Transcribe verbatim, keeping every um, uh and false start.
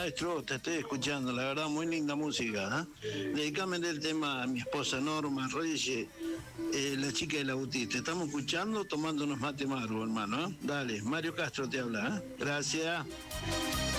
maestro, te estoy escuchando, la verdad, muy linda música. ¿eh? Dedicame el tema a mi esposa Norma Reyes, eh, la chica de la Bautista. Te estamos escuchando, tomando unos mate margo, hermano. ¿eh? Dale, Mario Castro te habla. ¿eh? Gracias.